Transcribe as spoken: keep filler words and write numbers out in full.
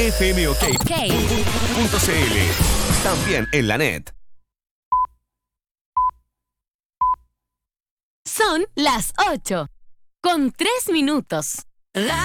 fmok punto cl. También en la net. Son las ocho, con tres minutos.